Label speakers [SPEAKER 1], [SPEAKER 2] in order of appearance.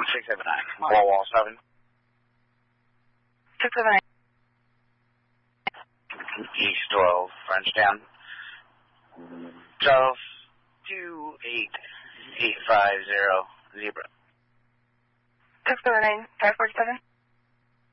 [SPEAKER 1] 679. Wall 7.
[SPEAKER 2] 679.
[SPEAKER 1] East 12, Frenchtown. 12-2-8-850, Zebra.
[SPEAKER 2] 679, 547.